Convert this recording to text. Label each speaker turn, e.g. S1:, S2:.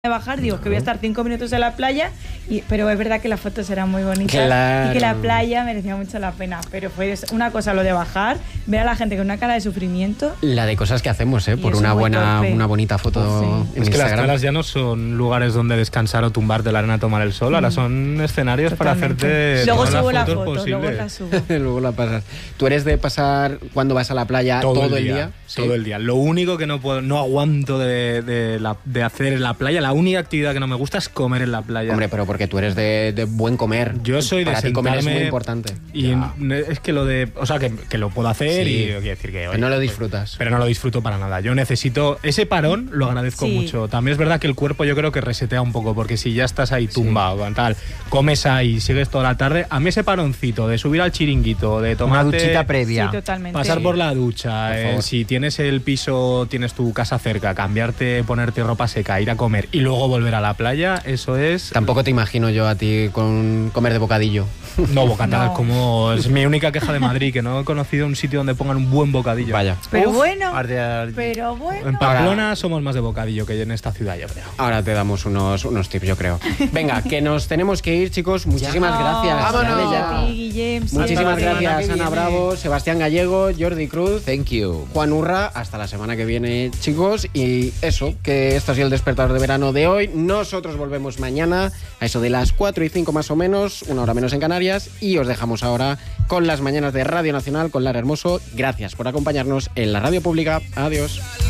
S1: de bajar, digo que voy a estar 5 minutos en la playa, pero es verdad que las fotos eran muy bonitas y que la playa merecía mucho la pena, pero fue una cosa lo de bajar, ver a la gente con una cara de sufrimiento.
S2: La de cosas que hacemos, por una bonita foto en
S3: es que
S2: Instagram.
S3: las calas ya no son lugares donde descansar o tumbarte en la arena a tomar el sol, ahora son escenarios
S1: Totalmente.
S3: para hacerte
S1: luego
S3: todas
S1: subo
S3: las
S1: la
S3: fotos
S1: foto,
S3: posibles.
S1: luego la subo.
S2: Luego la pasas. ¿Tú eres de pasar cuando vas a la playa todo el día?
S3: ¿Sí? Todo el día. Lo único que no aguanto de hacer en la playa, la única actividad que no me gusta es comer en la playa.
S2: Hombre, pero porque tú eres de buen comer.
S3: Yo soy
S2: para
S3: de
S2: ti comer es
S3: sentarme
S2: muy importante.
S3: Y es que lo de... O sea, que lo puedo hacer y quiero decir que...
S2: Oye, no lo disfrutas.
S3: Pero no lo disfruto para nada. Yo necesito... Ese parón lo agradezco mucho. También es verdad que el cuerpo yo creo que resetea un poco, porque si ya estás ahí tumbado, tal, comes ahí, sigues toda la tarde, a mí ese paroncito de subir al chiringuito, de tomarte...
S4: Una duchita previa.
S1: Sí, totalmente.
S3: Pasar por la ducha, si tienes el piso, tienes tu casa cerca, cambiarte, ponerte ropa seca, ir a comer y luego volver a la playa, eso es...
S2: Tampoco te imagino yo a ti con comer de bocadillo.
S3: No, bocatas, como es mi única queja de Madrid, que no he conocido un sitio donde pongan un buen bocadillo.
S2: Vaya.
S1: Pero bueno,
S3: En Pamplona somos más de bocadillo que en esta ciudad, yo creo.
S2: Ahora te damos unos tips, yo creo. Venga, que nos tenemos que ir, chicos. Muchísimas gracias.
S4: Vámonos.
S2: Ya.
S1: Guillem,
S2: Muchísimas gracias, Ana
S4: viene.
S2: Bravo, Sebastián Gallego, Jordi Cruz,
S4: Thank you.
S2: Juan Urra. Hasta la semana que viene, chicos. Y eso, que esto ha sido el despertador de verano de hoy. Nosotros volvemos mañana a eso de las 4:05 más o menos, 1 hora menos en Canarias. Y os dejamos ahora con las mañanas de Radio Nacional con Lara Hermoso. Gracias por acompañarnos en la radio pública. Adiós.